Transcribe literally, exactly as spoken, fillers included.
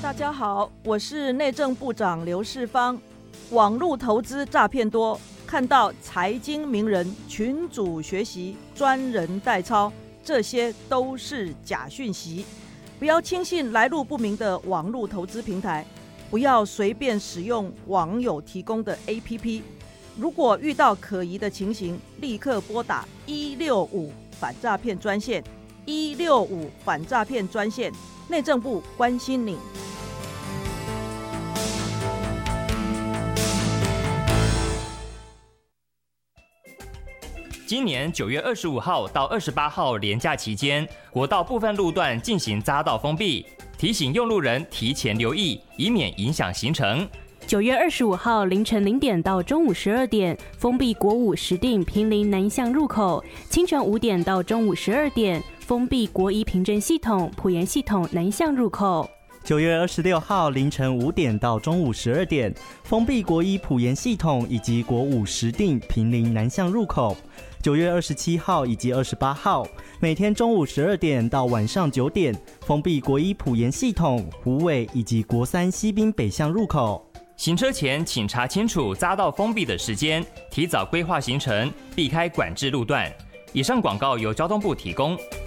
大家好，我是内政部长刘世芳。网络投资诈骗多，看到财经名人群组学习、专人代操，这些都是假讯息。不要轻信来路不明的网络投资平台，不要随便使用网友提供的 A P P。如果遇到可疑的情形，立刻拨打一六五反诈骗专线，一六五反诈骗专线，内政部关心你。 今年九月二十五号到二十八号连假期间，国道部分路段进行匝道封闭，提醒用路人提前留意，以免影响行程。 九月二十五号凌晨零点到中午十二点，封闭国五石碇坪林南向入口；清晨五点到中午十二点，封闭国一平镇系统埔盐系统南向入口。 九月二十六号凌晨五点到中午十二点，封闭国一埔盐系统以及国五石碇坪林南向入口。九月二十七号以及二十八号，每天中午十二点到晚上九点，封闭国一埔盐系统、虎尾以及国三西滨北向入口。 行车前请查清楚匝道封闭的时间，提早规划行程，避开管制路段。以上广告由交通部提供。